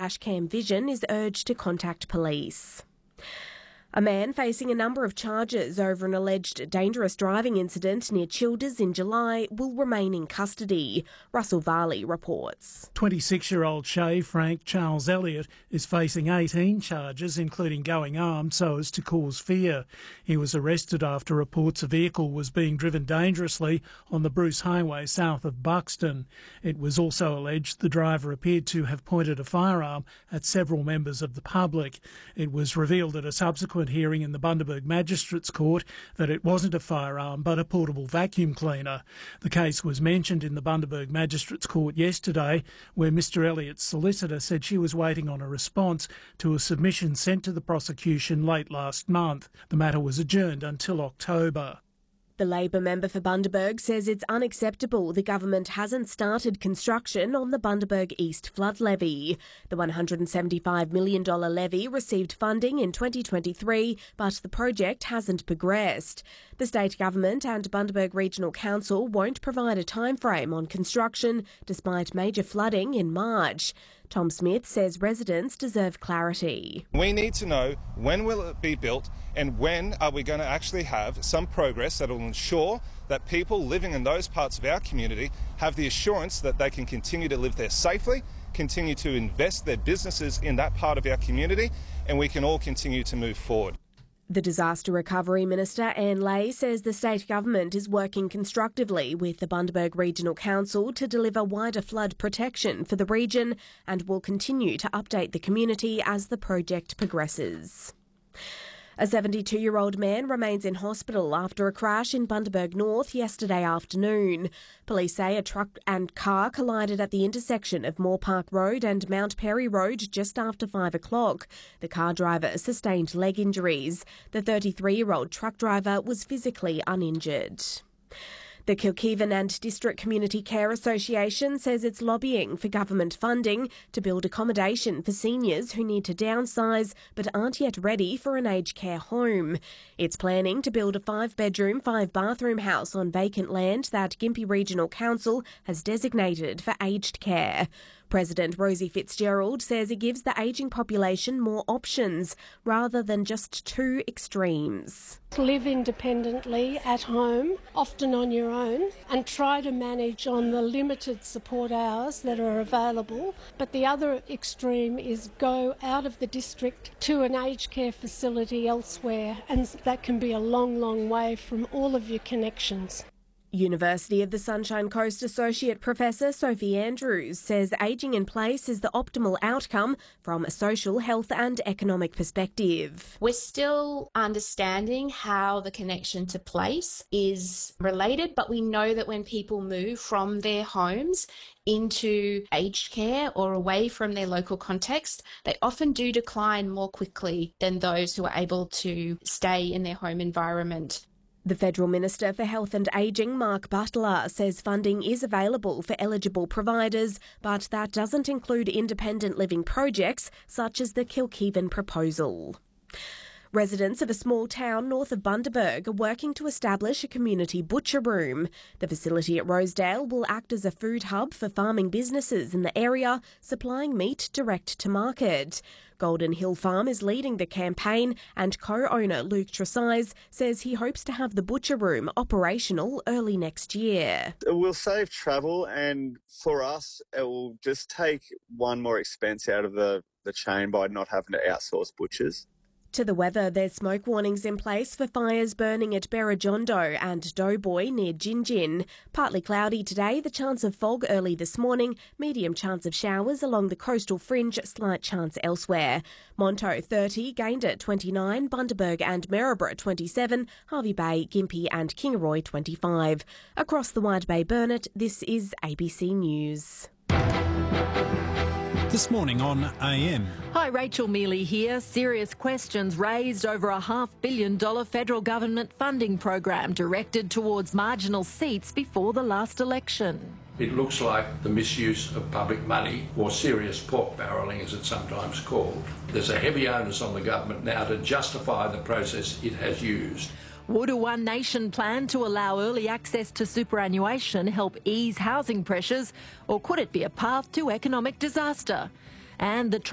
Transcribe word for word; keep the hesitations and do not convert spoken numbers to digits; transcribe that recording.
dashcam vision is urged to contact police. A man facing a number of charges over an alleged dangerous driving incident near Childers in July will remain in custody. Russell Varley reports. twenty-six-year-old Shay Frank Charles Elliott is facing eighteen charges, including going armed so as to cause fear. He was arrested after reports a vehicle was being driven dangerously on the Bruce Highway south of Buxton. It was also alleged the driver appeared to have pointed a firearm at several members of the public. It was revealed at a subsequent hearing in the Bundaberg Magistrates Court that it wasn't a firearm but a portable vacuum cleaner. The case was mentioned in the Bundaberg Magistrates Court yesterday, where Mr Elliott's solicitor said she was waiting on a response to a submission sent to the prosecution late last month. The matter was adjourned until October. The Labor member for Bundaberg says it's unacceptable the government hasn't started construction on the Bundaberg East flood levy. The one hundred seventy-five million dollars levy received funding in twenty twenty-three, but the project hasn't progressed. The state government and Bundaberg Regional Council won't provide a timeframe on construction, despite major flooding in March. Tom Smith says residents deserve clarity. We need to know when will it be built and when are we going to actually have some progress that will ensure that people living in those parts of our community have the assurance that they can continue to live there safely, continue to invest their businesses in that part of our community, and we can all continue to move forward. The Disaster Recovery Minister, Anne Ley, says the state government is working constructively with the Bundaberg Regional Council to deliver wider flood protection for the region and will continue to update the community as the project progresses. A seventy-two-year-old man remains in hospital after a crash in Bundaberg North yesterday afternoon. Police say a truck and car collided at the intersection of Moore Park Road and Mount Perry Road just after five o'clock. The car driver sustained leg injuries. The thirty-three-year-old truck driver was physically uninjured. The Kilkivan and District Community Care Association says it's lobbying for government funding to build accommodation for seniors who need to downsize but aren't yet ready for an aged care home. It's planning to build a five-bedroom, five-bathroom house on vacant land that Gympie Regional Council has designated for aged care. President Rosie Fitzgerald says it gives the ageing population more options rather than just two extremes. Live independently at home, often on your own, and try to manage on the limited support hours that are available. But the other extreme is go out of the district to an aged care facility elsewhere, and that can be a long, long way from all of your connections. University of the Sunshine Coast Associate Professor Sophie Andrews says ageing in place is the optimal outcome from a social, health and economic perspective. We're still understanding how the connection to place is related, but we know that when people move from their homes into aged care or away from their local context, they often do decline more quickly than those who are able to stay in their home environment. The Federal Minister for Health and Ageing, Mark Butler, says funding is available for eligible providers, but that doesn't include independent living projects such as the Kilkivan proposal. Residents of a small town north of Bundaberg are working to establish a community butcher room. The facility at Rosedale will act as a food hub for farming businesses in the area, supplying meat direct to market. Golden Hill Farm is leading the campaign, and co-owner Luke Tresize says he hopes to have the butcher room operational early next year. It will save travel, and for us, it will just take one more expense out of the, the chain by not having to outsource butchers. To the weather, there's smoke warnings in place for fires burning at Berrajondo and Doughboy near Gin. Partly cloudy today, the chance of fog early this morning, medium chance of showers along the coastal fringe, slight chance elsewhere. Monto thirty, Gayndah twenty-nine, Bundaberg and Maryborough twenty-seven, Hervey Bay, Gympie and Kingaroy twenty-five. Across the Wide Bay Burnett, this is A B C News. This morning on A M. Hi, Rachel Mealy here. Serious questions raised over a half billion dollar federal government funding program directed towards marginal seats before the last election. It looks like the misuse of public money, or serious pork barrelling as it's sometimes called. There's a heavy onus on the government now to justify the process it has used. Would a One Nation plan to allow early access to superannuation help ease housing pressures, or could it be a path to economic disaster? And the